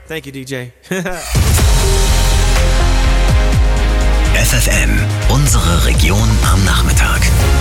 Thank you, DJ. FFN, unsere Region am Nachmittag.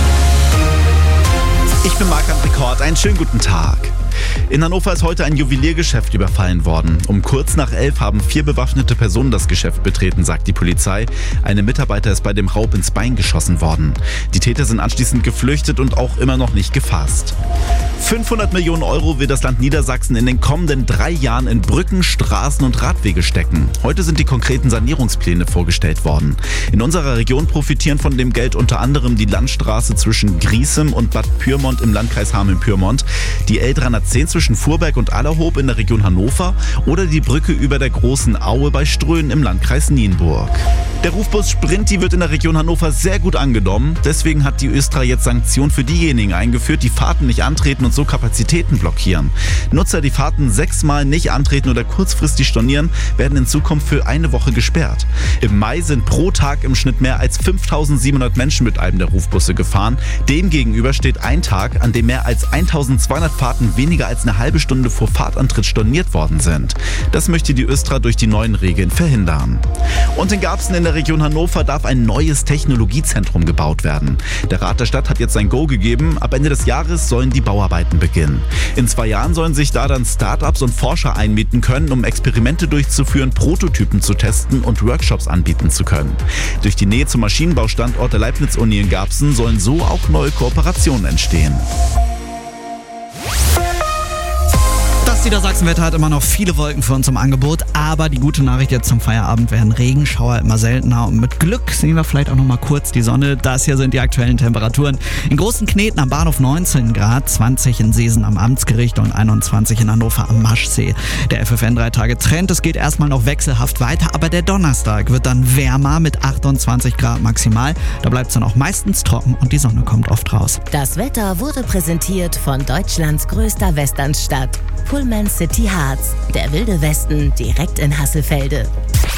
Ich bin Marc-André Kort, einen schönen guten Tag. In Hannover ist heute ein Juweliergeschäft überfallen worden. Um kurz nach 11 haben 4 bewaffnete Personen das Geschäft betreten, sagt die Polizei. Eine Mitarbeiter ist bei dem Raub ins Bein geschossen worden. Die Täter sind anschließend geflüchtet und auch immer noch nicht gefasst. 500 Millionen Euro will das Land Niedersachsen in den kommenden 3 Jahren in Brücken, Straßen und Radwege stecken. Heute sind die konkreten Sanierungspläne vorgestellt worden. In unserer Region profitieren von dem Geld unter anderem die Landstraße zwischen Griesem und Bad Pyrmont im Landkreis Hameln-Pyrmont, die L310 zwischen Fuhrberg und Allerhob in der Region Hannover oder die Brücke über der Großen Aue bei Ströhen im Landkreis Nienburg. Der Rufbus Sprinti wird in der Region Hannover sehr gut angenommen. Deswegen hat die Östra jetzt Sanktionen für diejenigen eingeführt, die Fahrten nicht antreten und so Kapazitäten blockieren. Nutzer, die Fahrten 6-mal nicht antreten oder kurzfristig stornieren, werden in Zukunft für eine Woche gesperrt. Im Mai sind pro Tag im Schnitt mehr als 5.700 Menschen mit einem der Rufbusse gefahren. Demgegenüber steht ein Tag, an dem mehr als 1.200 Fahrten weniger als eine halbe Stunde vor Fahrtantritt storniert worden sind. Das möchte die Östra durch die neuen Regeln verhindern. Und in Garbsen in der Region Hannover darf ein neues Technologiezentrum gebaut werden. Der Rat der Stadt hat jetzt ein Go gegeben. Ab Ende des Jahres sollen die Bauarbeiten beginnen. In 2 Jahren sollen sich da dann Startups und Forscher einmieten können, um Experimente durchzuführen, Prototypen zu testen und Workshops anbieten zu können. Durch die Nähe zum Maschinenbaustandort der Leibniz-Uni in Garbsen sollen so auch neue Kooperationen entstehen. Das Niedersachsenwetter hat immer noch viele Wolken für uns im Angebot, aber die gute Nachricht jetzt zum Feierabend werden Regenschauer immer seltener und mit Glück sehen wir vielleicht auch noch mal kurz die Sonne. Das hier sind die aktuellen Temperaturen. In Großen Kneten am Bahnhof 19 Grad, 20 in Seesen am Amtsgericht und 21 in Hannover am Maschsee. Der FFN 3-Tage-Trend, es geht erstmal noch wechselhaft weiter, aber der Donnerstag wird dann wärmer mit 28 Grad maximal. Da bleibt es dann auch meistens trocken und die Sonne kommt oft raus. Das Wetter wurde präsentiert von Deutschlands größter Westernstadt, Pullman City Harz, der wilde Westen direkt in Hasselfelde.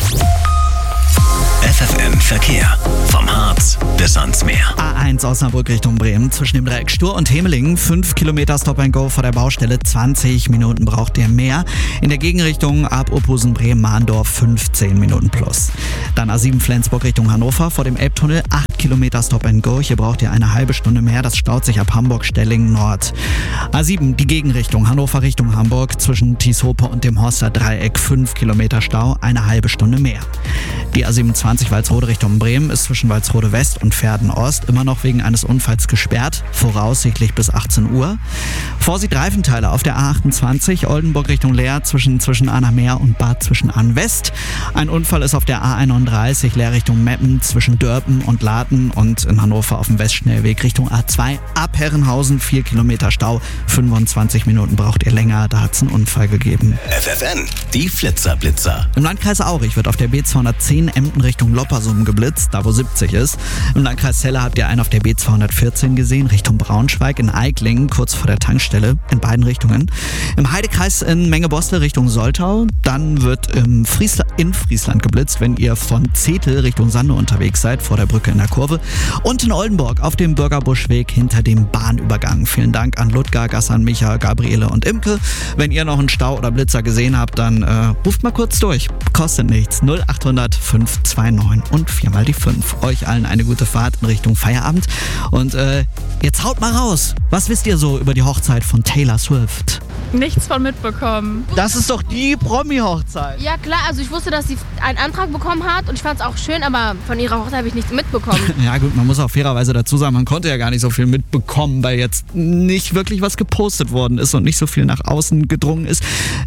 FFN Verkehr. Vom Harz bis ans Meer. A1 Osnabrück Richtung Bremen zwischen dem Dreieck Stur und Hemelingen. 5 Kilometer Stop and Go vor der Baustelle. 20 Minuten braucht ihr mehr. In der Gegenrichtung ab Opusen, Bremen, Mahndorf 15 Minuten plus. Dann A7 Flensburg Richtung Hannover vor dem Elbtunnel. 8 Kilometer Stop and Go. Hier braucht ihr eine halbe Stunde mehr. Das staut sich ab Hamburg-Stellingen Nord. A7 die Gegenrichtung. Hannover Richtung Hamburg zwischen Tieshope und dem Horster Dreieck. 5 Kilometer Stau. Eine halbe Stunde mehr. Die A27 Walsrode Richtung Bremen ist zwischen Walsrode West und Verden Ost immer noch wegen eines Unfalls gesperrt, voraussichtlich bis 18 Uhr. Vorsicht Reifenteile auf der A28 Oldenburg Richtung Leer zwischen Annameer und Bad Zwischenahn West. Ein Unfall ist auf der A31 Leer Richtung Meppen zwischen Dörpen und Laten und in Hannover auf dem Westschnellweg Richtung A2 ab Herrenhausen 4 Kilometer Stau. 25 Minuten braucht ihr länger, da hat es einen Unfall gegeben. FFN, die Flitzer-Blitzer. Im Landkreis Aurich wird auf der B210 Emden Richtung Loppersum geblitzt, da wo 70 ist. Im Landkreis Celle habt ihr einen auf der B214 gesehen, Richtung Braunschweig, in Eiklingen, kurz vor der Tankstelle, in beiden Richtungen. Im Heidekreis in Mengebostel Richtung Soltau. Dann wird in Friesland geblitzt, wenn ihr von Zetel Richtung Sande unterwegs seid, vor der Brücke in der Kurve. Und in Oldenburg auf dem Bürgerbuschweg hinter dem Bahnübergang. Vielen Dank an Ludger, Gassan, Micha, Gabriele und Imke. Wenn ihr noch einen Stau oder Blitzer gesehen habt, dann ruft mal kurz durch. Kostet nichts. 0800 529 und 4 mal die 5. Euch allen eine gute Fahrt in Richtung Feierabend. Und jetzt haut mal raus. Was wisst ihr so über die Hochzeit von Taylor Swift? Nichts von mitbekommen. Das ist doch die Promi-Hochzeit. Ja klar, also ich wusste, dass sie einen Antrag bekommen hat und ich fand es auch schön, aber von ihrer Hochzeit habe ich nichts mitbekommen. Ja gut, man muss auch fairerweise dazu sagen, man konnte ja gar nicht so viel mitbekommen, weil jetzt nicht wirklich was gepostet worden ist und nicht so viel nach außen gedrungen ist.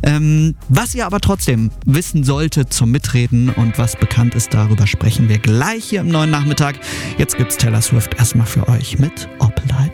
Was ihr aber trotzdem wissen solltet zum Mitreden und was bekannt ist, darüber sprechen wir gleich hier im neuen Nachmittag. Jetzt gibt's Taylor Swift erstmal für euch mit Opelite.